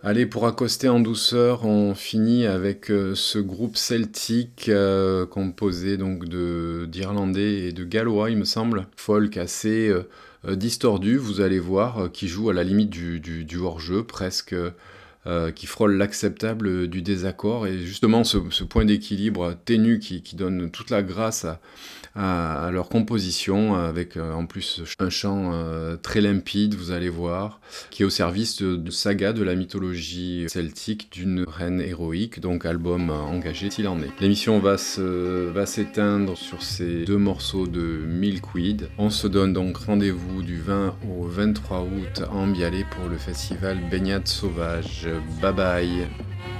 Allez, pour accoster en douceur, on finit avec ce groupe celtique composé donc d'Irlandais et de Gallois, il me semble. Folk assez distordu, vous allez voir, qui joue à la limite du hors-jeu, presque, qui frôle l'acceptable du désaccord. Et justement, ce point d'équilibre ténu qui donne toute la grâce à leur composition, avec en plus un chant très limpide, vous allez voir, qui est au service de saga de la mythologie celtique d'une reine héroïque, donc album engagé s'il en est. L'émission va s'éteindre sur ces deux morceaux de Milkweed. On se donne donc rendez-vous du 20 au 23 août à Ambialé pour le festival Baignade Sauvage. Bye bye.